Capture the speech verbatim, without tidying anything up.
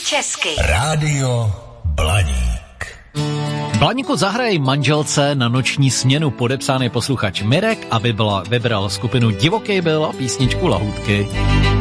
česky. Rádio Blaník. Blaníku zahrají manželce na noční směnu. Podepsaný posluchač Mirek a vybral, vybral skupinu Divokej byl a písničku Lahůdky.